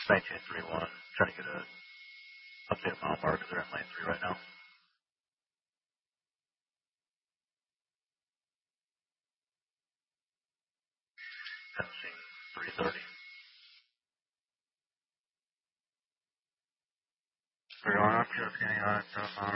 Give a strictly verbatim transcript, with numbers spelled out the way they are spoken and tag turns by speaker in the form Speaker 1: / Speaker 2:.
Speaker 1: nineteen three one. Trying to get a update on mile mark. They're in lane three right now. Passing three thirty. We're going up, just getting on,